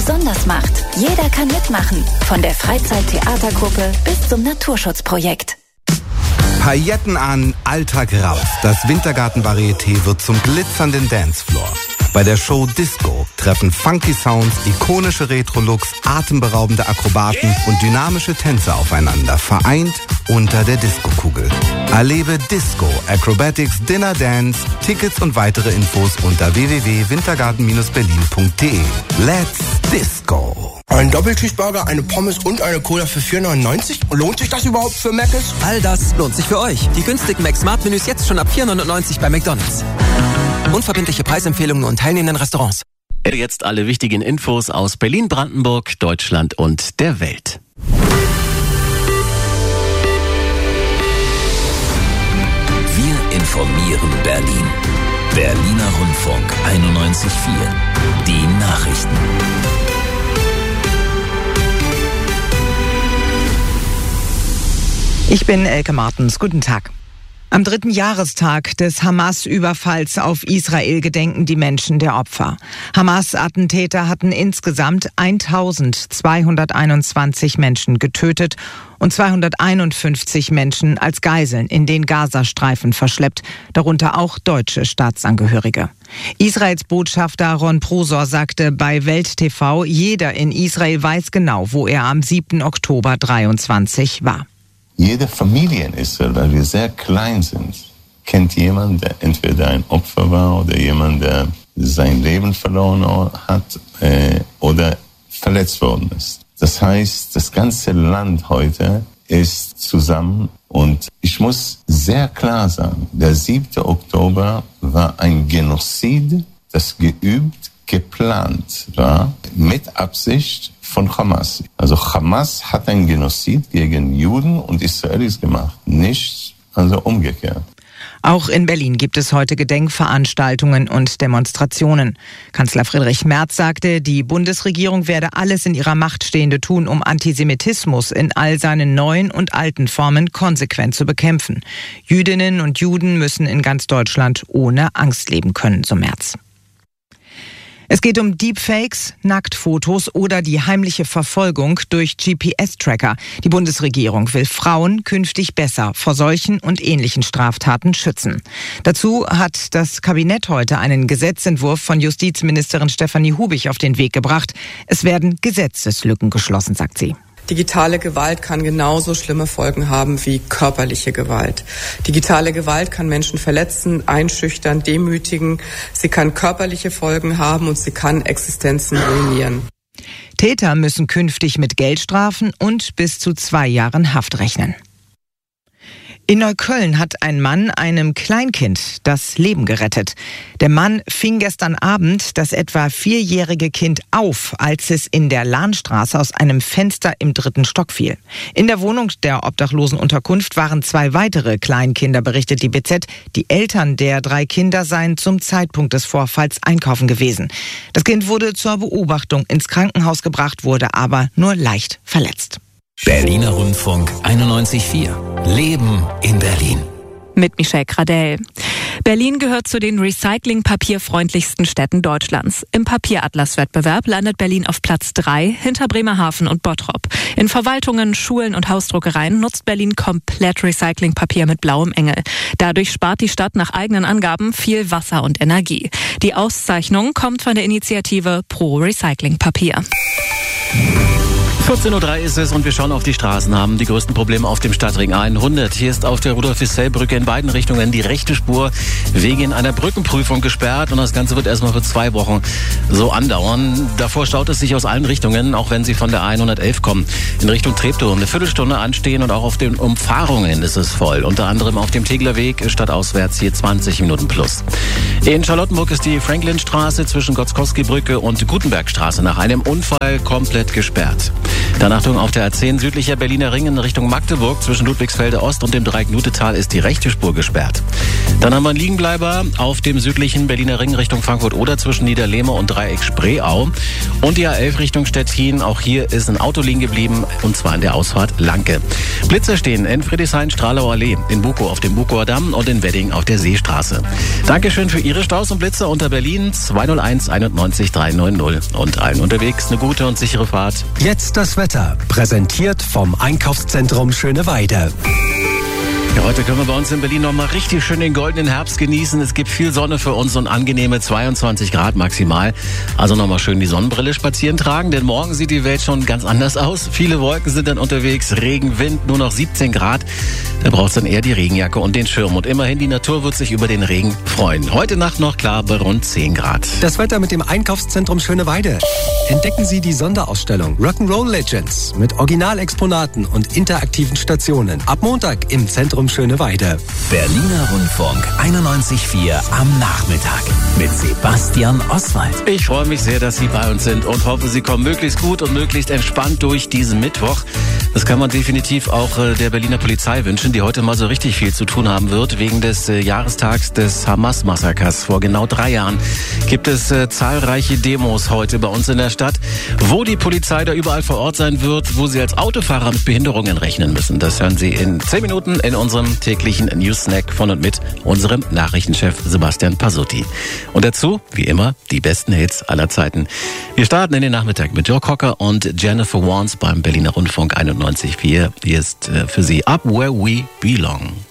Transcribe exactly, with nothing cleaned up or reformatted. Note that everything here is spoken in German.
besonders macht. Jeder kann mitmachen. Von der Freizeittheatergruppe bis zum Naturschutzprojekt. Pailletten an, Alltag raus. Das Wintergarten-Varieté wird zum glitzernden Dancefloor. Bei der Show Disco treffen funky Sounds, ikonische Retro-Looks, atemberaubende Akrobaten und dynamische Tänze aufeinander, vereint unter der Disco-Kugel. Erlebe Disco, Acrobatics, Dinner Dance, Tickets und weitere Infos unter w w w punkt wintergarten berlin punkt d e. Let's Disco! Ein Doppelcheeseburger, eine Pommes und eine Cola für vier neunundneunzig? Lohnt sich das überhaupt für Mc's? All das lohnt sich für euch. Die günstigen Mac-Smart-Menüs jetzt schon ab vier neunundneunzig bei McDonald's. Unverbindliche Preisempfehlungen und teilnehmenden Restaurants. Jetzt alle wichtigen Infos aus Berlin, Brandenburg, Deutschland und der Welt. Wir informieren Berlin. Berliner Rundfunk einundneunzig Komma vier. Die Nachrichten. Ich bin Elke Martens. Guten Tag. Am dritten Jahrestag des Hamas-Überfalls auf Israel gedenken die Menschen der Opfer. Hamas-Attentäter hatten insgesamt eintausendzweihunderteinundzwanzig Menschen getötet und zweihunderteinundfünfzig Menschen als Geiseln in den Gazastreifen verschleppt, darunter auch deutsche Staatsangehörige. Israels Botschafter Ron Prosor sagte bei Welt T V, jeder in Israel weiß genau, wo er am siebten Oktober dreiundzwanzig war. Jede Familie in Israel, weil wir sehr klein sind, kennt jemanden, der entweder ein Opfer war oder jemand, der sein Leben verloren hat äh, oder verletzt worden ist. Das heißt, das ganze Land heute ist zusammen und ich muss sehr klar sagen, der siebte Oktober war ein Genozid, das geübt, geplant war, mit Absicht von Hamas. Also Hamas hat ein Genozid gegen Juden und Israelis gemacht, nicht also umgekehrt. Auch in Berlin gibt es heute Gedenkveranstaltungen und Demonstrationen. Kanzler Friedrich Merz sagte, die Bundesregierung werde alles in ihrer Macht Stehende tun, um Antisemitismus in all seinen neuen und alten Formen konsequent zu bekämpfen. Jüdinnen und Juden müssen in ganz Deutschland ohne Angst leben können, so Merz. Es geht um Deepfakes, Nacktfotos oder die heimliche Verfolgung durch G P S-Tracker. Die Bundesregierung will Frauen künftig besser vor solchen und ähnlichen Straftaten schützen. Dazu hat das Kabinett heute einen Gesetzentwurf von Justizministerin Stefanie Hubich auf den Weg gebracht. Es werden Gesetzeslücken geschlossen, sagt sie. Digitale Gewalt kann genauso schlimme Folgen haben wie körperliche Gewalt. Digitale Gewalt kann Menschen verletzen, einschüchtern, demütigen. Sie kann körperliche Folgen haben und sie kann Existenzen ruinieren. Täter müssen künftig mit Geldstrafen und bis zu zwei Jahren Haft rechnen. In Neukölln hat ein Mann einem Kleinkind das Leben gerettet. Der Mann fing gestern Abend das etwa vierjährige Kind auf, als es in der Lahnstraße aus einem Fenster im dritten Stock fiel. In der Wohnung der Obdachlosenunterkunft waren zwei weitere Kleinkinder, berichtet die B Z. Die Eltern der drei Kinder seien zum Zeitpunkt des Vorfalls einkaufen gewesen. Das Kind wurde zur Beobachtung ins Krankenhaus gebracht, wurde aber nur leicht verletzt. Berliner Rundfunk einundneunzig Komma vier. Leben in Berlin. Mit Michelle Gradell. Berlin gehört zu den recycling-papierfreundlichsten Städten Deutschlands. Im Papieratlas-Wettbewerb landet Berlin auf Platz drei hinter Bremerhaven und Bottrop. In Verwaltungen, Schulen und Hausdruckereien nutzt Berlin komplett Recyclingpapier mit blauem Engel. Dadurch spart die Stadt nach eigenen Angaben viel Wasser und Energie. Die Auszeichnung kommt von der Initiative Pro Recyclingpapier. vierzehn Uhr drei ist es und wir schauen auf die Straßen, haben die größten Probleme auf dem Stadtring hundert. Hier ist auf der Rudolf-Wissell-Brücke in beiden Richtungen die rechte Spur wegen einer Brückenprüfung gesperrt und das Ganze wird erstmal für zwei Wochen so andauern. Davor staut es sich aus allen Richtungen, auch wenn Sie von der hundertelf kommen. In Richtung Treptow eine Viertelstunde anstehen und auch auf den Umfahrungen ist es voll. Unter anderem auf dem Tegeler Weg stadtauswärts hier zwanzig Minuten plus. In Charlottenburg ist die Franklinstraße zwischen Gotzkowski-Brücke und Gutenbergstraße nach einem Unfall komplett gesperrt. Dann Achtung, auf der A zehn südlicher Berliner Ring in Richtung Magdeburg zwischen Ludwigsfelde Ost und dem Dreieck-Nutetal ist die rechte Spur gesperrt. Dann haben wir einen Liegenbleiber auf dem südlichen Berliner Ring Richtung Frankfurt-Oder zwischen Niederlehme und Dreieck Spreeau. Und die A elf Richtung Stettin, auch hier ist ein Auto liegen geblieben und zwar in der Ausfahrt Lanke. Blitzer stehen in Friedrichshain-Strahlau Allee, in Bukow auf dem Bukower Damm und in Wedding auf der Seestraße. Dankeschön für Ihre Staus und Blitzer unter Berlin zwei null eins einundneunzig dreihundertneunzig und allen unterwegs eine gute und sichere Fahrt. Jetzt das Wetter, präsentiert vom Einkaufszentrum Schöneweide. Ja, heute können wir bei uns in Berlin noch mal richtig schön den goldenen Herbst genießen. Es gibt viel Sonne für uns und angenehme zweiundzwanzig Grad maximal. Also noch mal schön die Sonnenbrille spazieren tragen, denn morgen sieht die Welt schon ganz anders aus. Viele Wolken sind dann unterwegs, Regen, Wind, nur noch siebzehn Grad. Da braucht es dann eher die Regenjacke und den Schirm. Und immerhin, die Natur wird sich über den Regen freuen. Heute Nacht noch klar bei rund zehn Grad. Das Wetter mit dem Einkaufszentrum Schöneweide. Entdecken Sie die Sonderausstellung Rock'n'Roll Legends mit Originalexponaten und interaktiven Stationen. Ab Montag im Zentrum Schöneweide. Berliner Rundfunk einundneunzig Komma vier am Nachmittag mit Sebastian Oswald. Ich freue mich sehr, dass Sie bei uns sind und hoffe, Sie kommen möglichst gut und möglichst entspannt durch diesen Mittwoch. Das kann man definitiv auch äh, der Berliner Polizei wünschen, die heute mal so richtig viel zu tun haben wird. Wegen des äh, Jahrestags des Hamas-Massakers vor genau drei Jahren gibt es äh, zahlreiche Demos heute bei uns in der Stadt, wo die Polizei da überall vor Ort sein wird, wo Sie als Autofahrer mit Behinderungen rechnen müssen. Das hören Sie in zehn Minuten in unserem täglichen News-Snack von und mit unserem Nachrichtenchef Sebastian Pasutti. Und dazu, wie immer, die besten Hits aller Zeiten. Wir starten in den Nachmittag mit Joe Cocker und Jennifer Warnes beim Berliner Rundfunk einundneunzig Komma vier. Hier ist äh, für Sie Up Where We Belong.